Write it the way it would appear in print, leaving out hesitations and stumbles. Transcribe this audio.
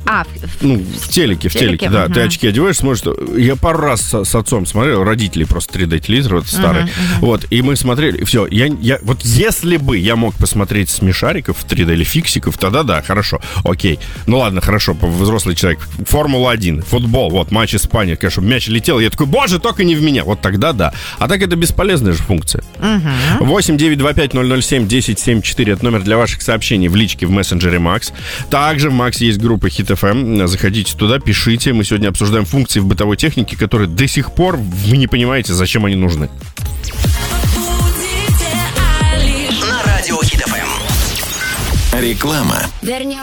В телеке, да. Ты очки одеваешь, смотришь. Я пару раз с отцом смотрел, родителей просто 3D-телевизор, вот старый. Вот, и мы смотрели, все. Вот если бы я мог посмотреть смешариков в 3D или фиксиков, тогда да, хорошо, окей. Ну ладно, хорошо, взрослый человек. Формула-1, футбол, вот, матч Испании, конечно, мяч летел, я такой, боже, только не в меня. Вот тогда да. А так это бесполезная же функция. 8-925-007-1074, это номер для ваших сообщений в личке в мессенджере Макс. Также в Макс есть группа Hit FM. Заходите туда, пишите. Мы сегодня обсуждаем функции в бытовой технике, которые до сих пор вы не понимаете, зачем они нужны. На радио Hit FM. Реклама.